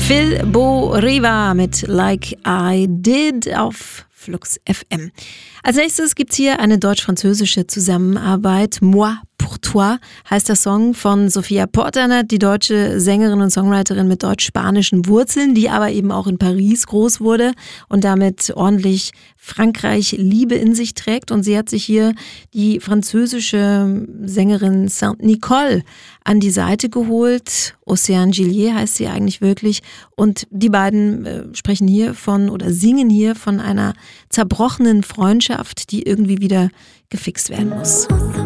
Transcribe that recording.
Phil Bo Riva mit Like I Did auf Flux FM. Als nächstes gibt's hier eine deutsch-französische Zusammenarbeit. Moi pour toi heißt der Song von Sophia Portner, die deutsche Sängerin und Songwriterin mit deutsch-spanischen Wurzeln, die aber eben auch in Paris groß wurde und damit ordentlich Frankreich-Liebe in sich trägt. Und sie hat sich hier die französische Sängerin Saint-Nicole an die Seite geholt. Océane Gillier heißt sie eigentlich wirklich. Und die beiden sprechen hier von oder singen hier von einer zerbrochenen Freundschaft, die irgendwie wieder gefixt werden muss.